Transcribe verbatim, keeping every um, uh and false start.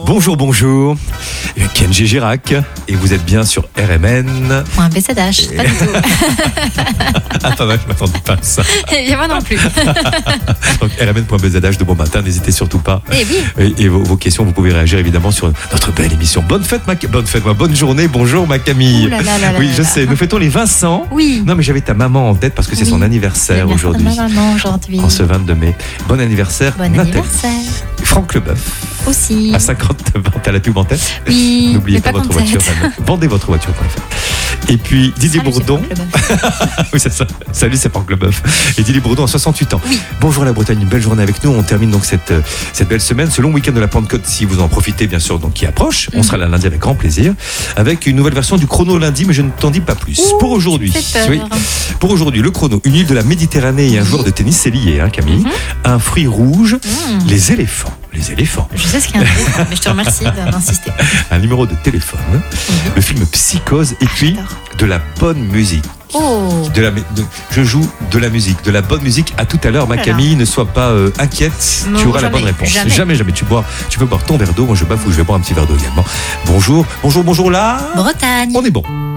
Bonjour, bonjour. Kenji Girac. Et vous êtes bien sur R M N. Point B Z H, pas du tout. Ah, pas mal, je m'attendais pas à ça. Et moi non plus. Donc, R M N point B Z H de bon matin, n'hésitez surtout pas. Et oui. Et, et vos, vos questions, vous pouvez réagir évidemment sur notre belle émission. Bonne fête, ma, bonne fête, ma bonne journée. Bonjour, ma Camille. Ouh là là là là oui, là je là. sais. Nous fêtons les Vincent. Oui. Non, mais j'avais ta maman en tête parce que c'est Oui. son anniversaire C'est aujourd'hui. ma maman aujourd'hui. En ce vingt-deux mai. Bon anniversaire, Bon Nathalie. anniversaire. Franck Leboeuf. Aussi. À cinquante-neuf ans, t'as la pub en tête. Oui. N'oubliez mais pas, votre contente. voiture. madame. Vendez votre voiture point F R. Et puis Didier Salut, Bourdon. c'est Franck Leboeuf. Oui, c'est ça. Salut, c'est Franck Leboeuf. Et Didier Bourdon a soixante-huit ans. Oui. Bonjour la Bretagne, une belle journée avec nous. On termine donc cette, euh, cette belle semaine, ce long week-end de la Pentecôte, si vous en profitez bien sûr, donc qui approche. On Mm. sera là lundi avec grand plaisir, avec une nouvelle version du chrono lundi, mais je ne t'en dis pas plus. Ouh, pour aujourd'hui, tu me fais peur. oui, pour aujourd'hui, le chrono, une île de la Méditerranée et un joueur de tennis, c'est lié, hein, Camille. Mhm. Un fruit rouge, Mm. les éléphants. Les éléphants. Je sais ce qu'il y a un éléphant, mais je te remercie d'insister. Un numéro de téléphone, le film Psychose, et puis J'adore. de la bonne musique. Oh. De la, de- je joue de la musique, de la bonne musique. À tout à l'heure, ma Oh là là. Camille, ne sois pas euh, inquiète, Non, tu auras la jamais, bonne réponse. jamais. jamais, jamais. Tu, bois, tu peux boire ton verre d'eau, moi je bafoue, je vais boire un petit verre d'eau également. Bonjour, bonjour, bonjour là. Bretagne. On est bon.